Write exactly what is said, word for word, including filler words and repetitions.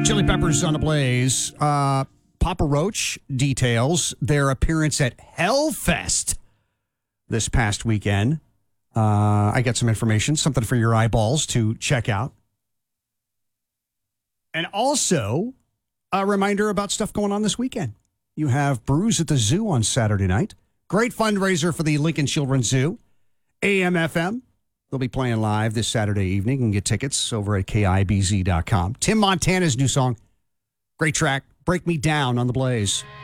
Chili Peppers on the Blaze. Uh, Papa Roach details their appearance at Hellfest this past weekend. Uh, I got some information, something for your eyeballs to check out. And also, a reminder about stuff going on this weekend. You have Brews at the Zoo on Saturday night. Great fundraiser for the Lincoln Children's Zoo. A M F M. They'll be playing live this Saturday evening. You can get tickets over at K I B Z dot com. Tim Montana's new song. Great track. Break Me Down on the Blaze.